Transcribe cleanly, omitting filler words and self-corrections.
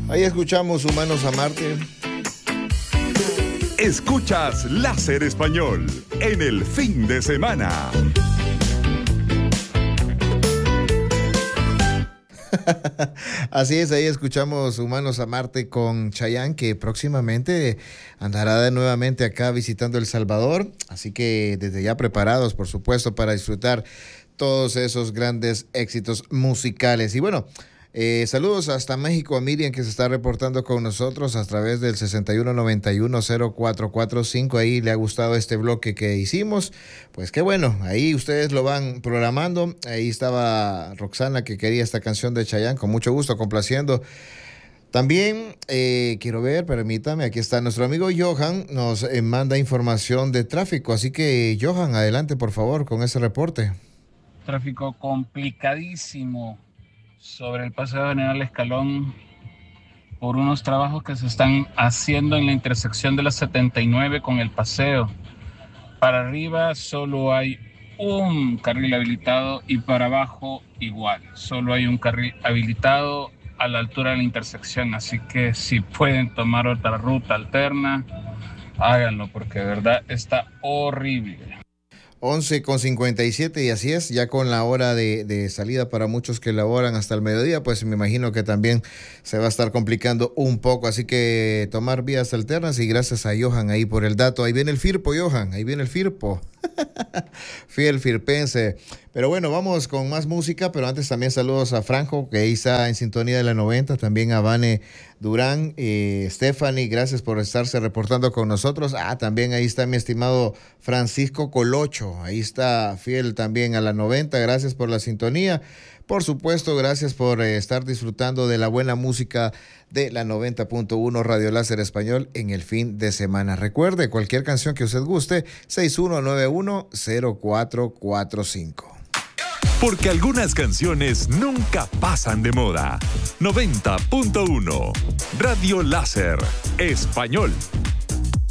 Ahí escuchamos Humanos a Marte. Escuchas Láser Español en el fin de semana. Así es, ahí escuchamos Humanos a Marte con Chayanne, que próximamente andará nuevamente acá visitando El Salvador. Así que desde ya preparados, por supuesto, para disfrutar todos esos grandes éxitos musicales. Y bueno, saludos hasta México a Miriam, que se está reportando con nosotros a través del 6191-0445. Ahí le ha gustado este bloque que hicimos. Pues qué bueno, ahí ustedes lo van programando. Ahí estaba Roxana, que quería esta canción de Chayanne, con mucho gusto, complaciendo. También quiero ver, permítame, aquí está nuestro amigo Johan, nos manda información de tráfico. Así que Johan, adelante por favor con ese reporte. Tráfico complicadísimo sobre el Paseo General Escalón por unos trabajos que se están haciendo en la intersección de la 79 con el paseo. Para arriba solo hay un carril habilitado y para abajo igual. Solo hay un carril habilitado a la altura de la intersección. Así que si pueden tomar otra ruta alterna, háganlo porque de verdad está horrible. 11:57 y así es, ya con la hora de salida para muchos que laboran hasta el mediodía, pues me imagino que también se va a estar complicando un poco, así que tomar vías alternas y gracias a Johan ahí por el dato. Ahí viene el Firpo, Johan, ahí viene el Firpo. Fiel firpense. Pero bueno, vamos con más música, pero antes también saludos a Franco, que ahí está en sintonía de la 90, también a Vane Durán, Stephanie, gracias por estarse reportando con nosotros. También ahí está mi estimado Francisco Colocho, ahí está fiel también a la 90, gracias por la sintonía. Por supuesto, gracias por estar disfrutando de la buena música de la 90.1 Radio Láser Español en el fin de semana. Recuerde, cualquier canción que usted guste, 6191-0445. Porque algunas canciones nunca pasan de moda. 90.1 Radio Láser Español.